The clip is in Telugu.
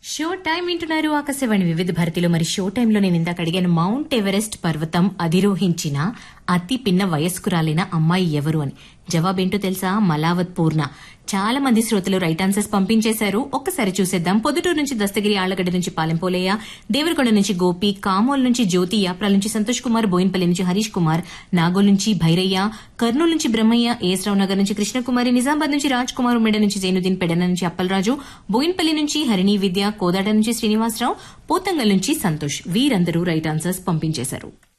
షో టైం వింటున్నారు ఆకాశవాణి వివిధ భారతిలో. మరి షో టైంలో నేను ఇందాక అడిగాను, మౌంట్ ఎవరెస్ట్ పర్వతం అధిరోహించిన అతి పిన్న వయస్కురాలైన అమ్మాయి ఎవరు అని. జవాబేంటో తెలుసా? మలావత్ పూర్ణ. చాలా మంది శ్రోతలు రైట్ ఆన్సర్స్ పంపించేశారు. ఒక్కసారి చూసేద్దాం. పొద్దుటూరు నుంచి దస్తగిరి, ఆళ్లగడ్డ నుంచి పాలెంపోలయ్య, దేవరకొండ నుంచి గోపి, కామోల్ నుంచి జ్యోతి, యాప్రాల నుంచి సంతోష్ కుమార్, బోయిన్పల్లి నుంచి హరీష్ కుమార్, నాగోల్ నుంచి భైరయ్య, కర్నూలు నుంచి బ్రహ్మయ్య, ఏఎస్ రావు నగర్ నుంచి కృష్ణకుమారి, నిజామాబాద్ నుంచి రాజ్ కుమార్, ఉమ్మేడ నుంచి జైనుద్దీన్, పెడన నుంచి అప్పలరాజు, బోయిన్పల్లి నుంచి హరిణి విద్య, కోదాడ నుంచి శ్రీనివాసరావు, పోతంగల్ నుంచి సంతోష్. వీరందరూ రైట్ ఆన్సర్స్ పంపించేశారు.